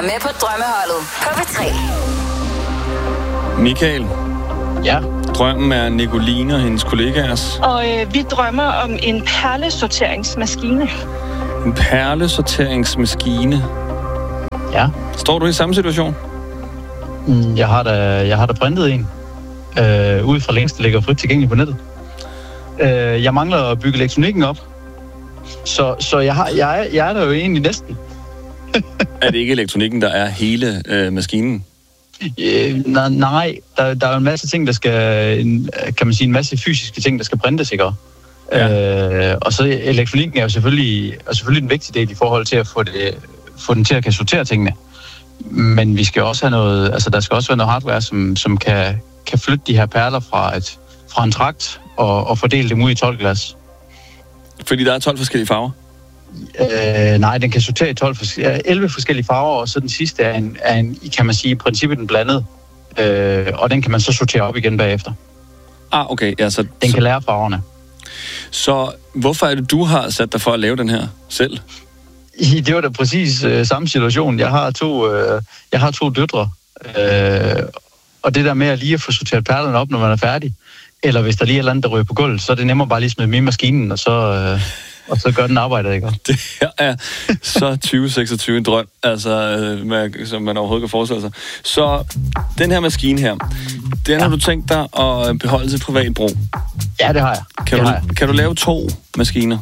er med på drømmeholdet på P3. Michael. Ja. Drømmen er Nicoline og hendes kollegaers. Og vi drømmer om en perlesorteringsmaskine. En perlesorteringsmaskine. Ja. Står du i samme situation? Jeg har da printet en. Ud fra links, der ligger frit tilgængelig på nettet. Jeg mangler at bygge elektronikken op. Så jeg er der jo egentlig næsten. Er det ikke elektronikken, der er hele maskinen? Nej, der er jo en masse ting, der skal... kan man sige, en masse fysiske ting, der skal printes, ikke? Ja. Og så elektronikken er jo selvfølgelig en vigtig del i forhold til at få den til at kan sortere tingene. Men vi skal også have noget... Altså, der skal også være noget hardware, som kan flytte de her perler fra en trakt og fordele dem ud i 12 glas. Fordi der er 12 forskellige farver? Nej, den kan sortere i 11 forskellige farver, og så den sidste er en, kan man sige, i princippet den blandede. Og den kan man så sortere op igen bagefter. Okay. Ja, den kan lære farverne. Så hvorfor er det, du har sat dig for at lave den her selv? Det var da præcis samme situation. Jeg har to døtre. Og det der med at lige at få sorteret perlerne op, når man er færdig, eller hvis der lige er noget, der ryger på gulvet, så er det nemmere bare lige at smide dem i maskinen, og så gør den arbejdet, ikke? Det er så 2026 en drøm, som man overhovedet kan forestille sig. Så den her maskine her, den har du tænkt dig at beholde til privat brug? Ja, det har jeg. Kan du lave 2 maskiner?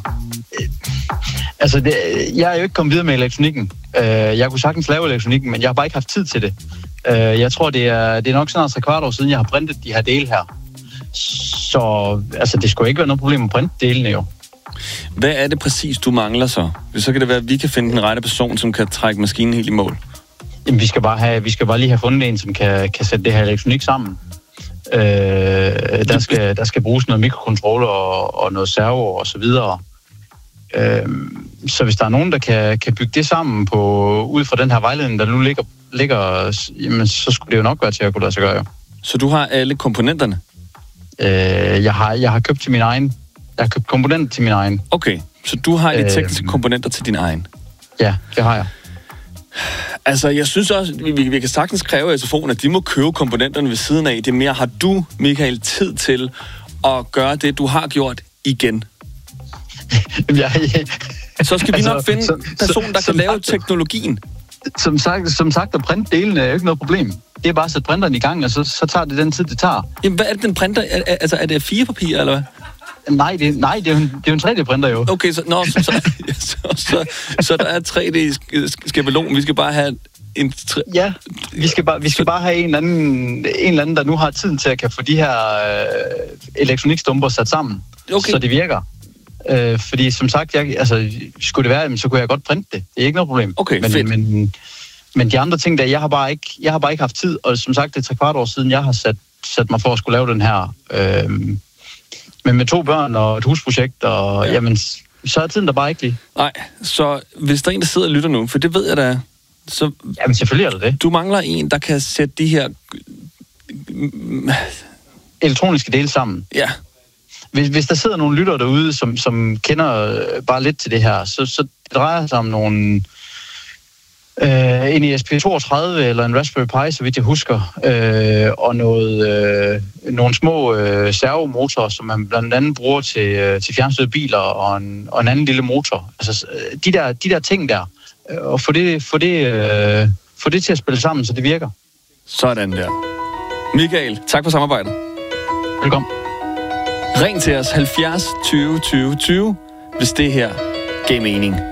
Jeg er jo ikke kommet videre med elektronikken. Jeg kunne sagtens lave elektronikken, men jeg har bare ikke haft tid til det. Jeg tror, det er nok sådan 3/4 år siden, jeg har printet de her dele her. Så det skulle ikke være noget problem at printe delene jo. Hvad er det præcis, du mangler så? Så kan det være, at vi kan finde den rette person, som kan trække maskinen helt i mål. Jamen, vi skal bare lige have fundet en, som kan sætte det her elektronik sammen. Der skal bruges noget mikrokontroller og noget servo og så videre. Så hvis der er nogen, der kan bygge det sammen ud fra den her vejledning, der nu ligger, jamen, så skulle det jo nok være til at kunne lade sig gøre, jo. Så du har alle komponenterne? Jeg har købt til min egen. Jeg har købt komponenter til min egen. Okay, så du har de tekniske komponenter til din egen? Ja, det har jeg. Jeg synes også, vi kan sagtens kræve af SFO'en, at de må købe komponenterne ved siden af. Det er mere, har du, Michael, tid til at gøre det, du har gjort igen? Så skal vi nok finde en person, der kan lave teknologien. Som sagt, at printe delene er jo ikke noget problem. Det er bare at sætte printeren i gang, og så tager det den tid, det tager. Jamen, hvad er det, den printer? Er det A4-papir, eller hvad? Nej, det er jo en 3D-printer, jo. Okay, så der er 3D-skabelon. Vi skal bare have en... Ja, vi skal bare have en eller anden, der nu har tiden til at kan få de her elektronikstumper sat sammen, okay, så det virker. Fordi som sagt, skulle det være, så kunne jeg godt printe det. Det er ikke noget problem. Okay, fedt. Men de andre ting der, jeg har bare ikke haft tid, og som sagt, det er 3/4 år siden, jeg har sat mig for at skulle lave den her. Men med 2 børn og et husprojekt, og jamen, så er tiden der bare ikke lige. Nej, så hvis der er en, der sidder og lytter nu, for det ved jeg da, så... Jamen, selvfølgelig er det det. Du mangler en, der kan sætte de her... elektroniske dele sammen. Ja. Hvis der sidder nogle lyttere derude, som kender bare lidt til det her, så drejer det sig om nogle... en ESP32 eller en Raspberry Pi, så vidt jeg husker, og nogle små servomotorer, som man blandt andet bruger til fjernstyrede biler og en anden lille motor. Altså de der ting der, og få det til at spille sammen, så det virker. Sådan der. Michael, tak for samarbejdet. Velkommen. Ring til os 70 20 20 20, hvis det her gav mening.